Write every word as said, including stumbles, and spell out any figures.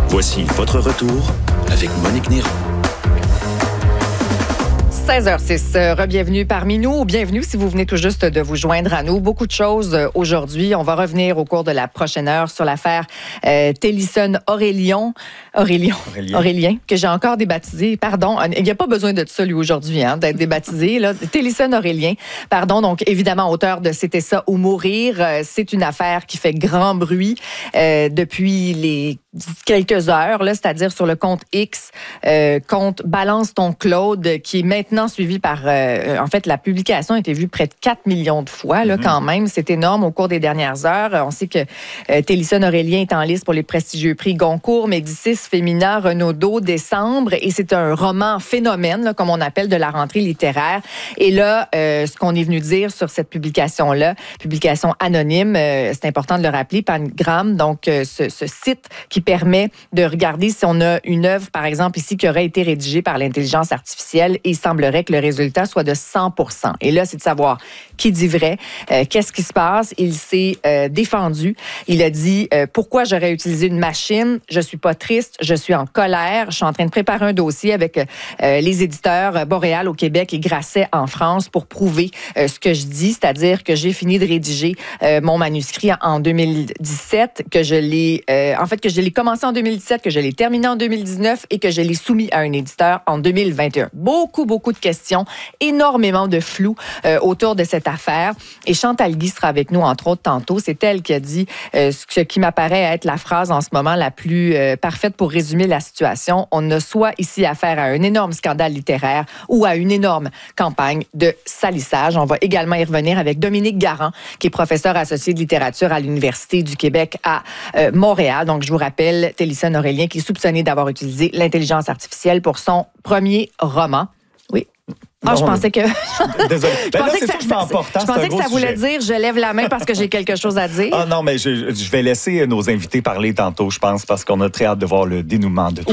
Voici votre retour avec Monique Néron. seize heures six, re-bienvenue parmi nous ou bienvenue si vous venez tout juste de vous joindre à nous. Beaucoup de choses aujourd'hui. On va revenir au cours de la prochaine heure sur l'affaire euh, Tellison-Aurélien, Aurélien, Aurélien. Aurélien, que j'ai encore débaptisé. Pardon, il n'y a pas besoin de ça lui aujourd'hui, hein, d'être débaptisé. Là. Tellison-Aurélien, pardon. Donc évidemment, auteur de C'était ça ou mourir. Euh, c'est une affaire qui fait grand bruit euh, depuis les quelques heures, là, c'est-à-dire sur le compte X, euh, compte Balance ton Claude, qui est maintenant suivi par... Euh, en fait, la publication a été vue près de quatre millions de fois, là, mm-hmm. quand même. C'est énorme au cours des dernières heures. On sait que euh, Tellison-Aurélien est en liste pour les prestigieux prix Goncourt, Médicis, Femina, Renaudot, Décembre, et c'est un roman phénomène, là, comme on appelle, de la rentrée littéraire. Et là, euh, ce qu'on est venu dire sur cette publication-là, publication anonyme, euh, c'est important de le rappeler, Pangram, donc euh, ce, ce site qui permet de regarder si on a une œuvre, par exemple, ici, qui aurait été rédigée par l'intelligence artificielle, et il semblerait que le résultat soit de cent pour cent. Et là, c'est de savoir qui dit vrai, euh, qu'est-ce qui se passe. Il s'est euh, défendu. Il a dit euh, « Pourquoi j'aurais utilisé une machine? Je suis pas triste, je suis en colère. Je suis en train de préparer un dossier avec euh, les éditeurs Boréal au Québec et Grasset en France pour prouver euh, ce que je dis, c'est-à-dire que j'ai fini de rédiger euh, mon manuscrit en deux mille dix-sept, que je l'ai... Euh, en fait, que je l'ai commencé en deux mille dix-sept, que je l'ai terminé en deux mille dix-neuf et que je l'ai soumis à un éditeur en deux mille vingt et un. Beaucoup, beaucoup de questions, énormément de flou euh, autour de cette affaire. Et Chantal Guy sera avec nous, entre autres, tantôt. C'est elle qui a dit euh, ce qui m'apparaît être la phrase en ce moment la plus euh, parfaite pour résumer la situation. On a soit ici affaire à un énorme scandale littéraire ou à une énorme campagne de salissage. On va également y revenir avec Dominique Garand, qui est professeur associé de littérature à l'Université du Québec à euh, Montréal. Donc, je vous rappelle, Tellison-Aurélien, qui est soupçonné d'avoir utilisé l'intelligence artificielle pour son premier roman. Oui. Ah, je pensais que. Désolé. je Ben là, pensais c'est que ça qui ça, m'important. je pensais que ça voulait dire je lève la main parce que j'ai quelque chose à dire. Ah non, mais je, je vais laisser nos invités parler tantôt, je pense, parce qu'on a très hâte de voir le dénouement de tout.